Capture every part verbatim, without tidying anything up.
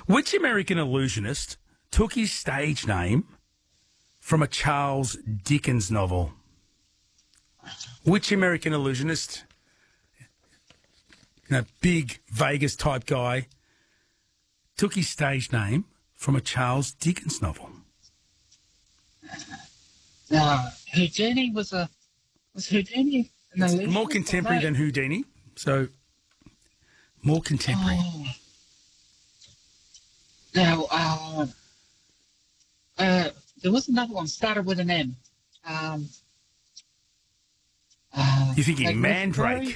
Which American illusionist took his stage name from a Charles Dickens novel? Which American illusionist, you know, big Vegas-type guy, took his stage name from a Charles Dickens novel? No, Houdini was a... Was Houdini an It's illusionist? more contemporary No. than Houdini, so more contemporary. Oh. No, uh, uh, there was another one, started with an M. Um, uh, You're thinking Magnifico? Mandrake.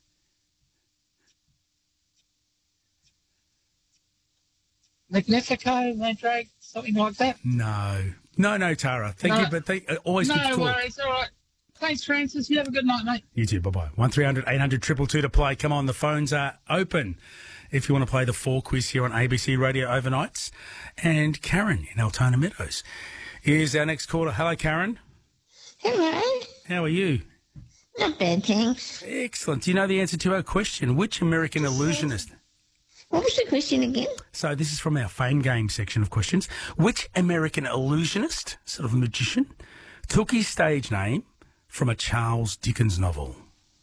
Magnifico, Mandrake, something like that. No. No, no, Tara. Thank No. you, but thank, uh, always good to No talk. worries, all right. Thanks, Francis. You have a good night, mate. You too. Bye-bye. one three hundred eight hundred two two two to play. Come on, the phones are open if you want to play the four quiz here on A B C Radio Overnights. And Karen in Altona Meadows is our next caller. Hello, Karen. Hello. How are you? Not bad, thanks. Excellent. Do you know the answer to our question? Which American illusionist... What was the question again? So this is from our Fame Game section of questions. Which American illusionist, sort of magician, took his stage name from a Charles Dickens novel?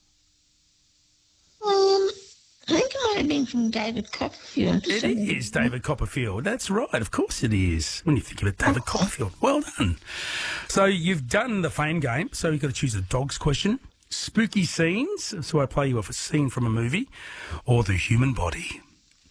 Um, I think it might have been from David Copperfield. It is David Copperfield. That's right. Of course it is. When you think of it, David Copperfield. Well done. So you've done the Fame Game, so you've got to choose a dog's question. Spooky scenes, so I play you off a scene from a movie, or the human body.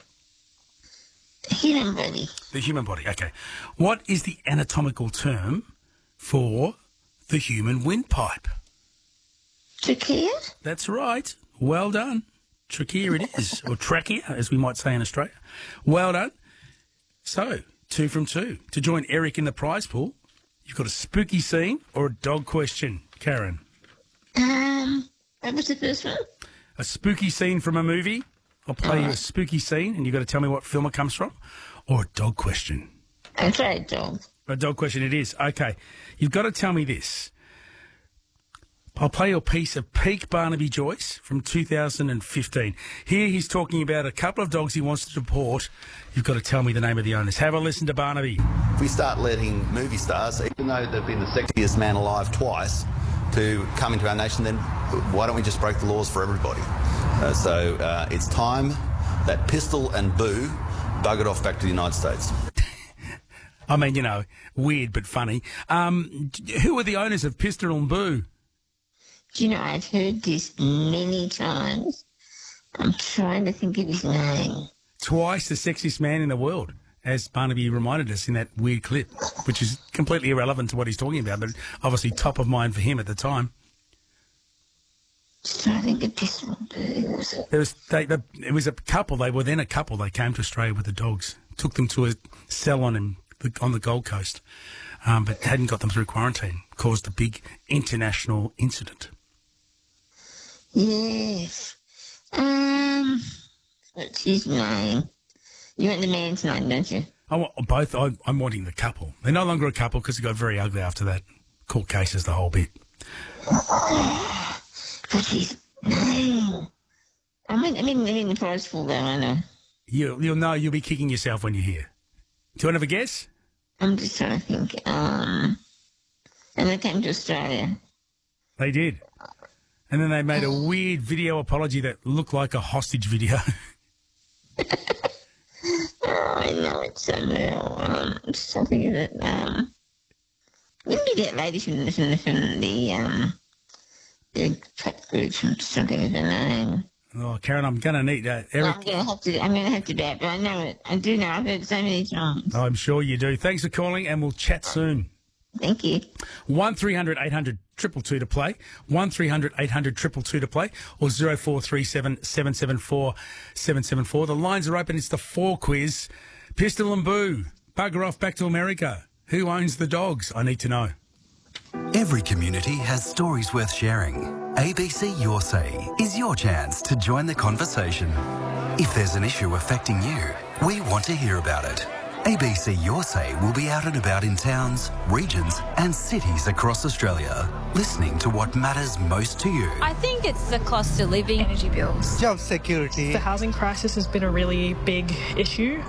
Human body. The human body, okay. What is the anatomical term for the human windpipe? Trachea? That's right. Well done. Trachea it is, or trachea, as we might say in Australia. Well done. So, two from two. To join Eric in the prize pool, you've got a spooky scene or a dog question, Karen. Um, what was the first one? A spooky scene from a movie. I'll play you a spooky scene, and you've got to tell me what film it comes from, or a dog question. Okay, dog. A dog question it is. Okay. You've got to tell me this. I'll play you a piece of peak Barnaby Joyce from two thousand fifteen. Here he's talking about a couple of dogs he wants to deport. You've got to tell me the name of the owners. Have a listen to Barnaby. If we start letting movie stars, even though they've been the sexiest man alive twice, to come into our nation, then why don't we just break the laws for everybody? Uh, so uh, it's time that Pistol and Boo buggered off back to the United States. I mean, you know, weird but funny. Um, who are the owners of Pistol and Boo? Do you know, I've heard this many times. I'm trying to think of his name. Twice the sexiest man in the world, as Barnaby reminded us in that weird clip, which is completely irrelevant to what he's talking about, but obviously top of mind for him at the time. Just trying to think of Pistol and Boo. Was it? There was, they, they, it was a couple. They were then a couple. They came to Australia with the dogs, took them to a salon in, on the Gold Coast, um, but hadn't got them through quarantine. Caused a big international incident. Yes. Um, what's his name? You want the man's name, don't you? I want both. I, I'm wanting the couple. They're no longer a couple because it got very ugly after that. Court cases, the whole bit. What's his name? I mean, I mean, I mean the prize full though, I know. You, you'll know. You'll be kicking yourself when you hear. Do you want to have a guess? I'm just trying to think. Um, and they came to Australia. They did. And then they made a weird video apology that looked like a hostage video. Oh, I know it's somewhere. Um, something of it. Um, wouldn't be that lady from the from the, from the um the prep group from something of the name. Oh, Karen, I'm going to need uh, Eric. I'm gonna have to. I'm gonna have to do it, but I know it. I do know. I've heard it so many times. I'm sure you do. Thanks for calling, and we'll chat soon. Thank you. one three hundred eight hundred two two two to play, one three hundred eight hundred two two two to play, or zero four three seven seven seven four seven seven four. The lines are open. It's the four quiz. Pistol and Boo, bugger off back to America. Who owns the dogs? I need to know. Every community has stories worth sharing. A B C Your Say is your chance to join the conversation. If there's an issue affecting you, we want to hear about it. A B C Your Say will be out and about in towns, regions and cities across Australia, listening to what matters most to you. I think it's the cost of living. Energy bills. Job security. The housing crisis has been a really big issue.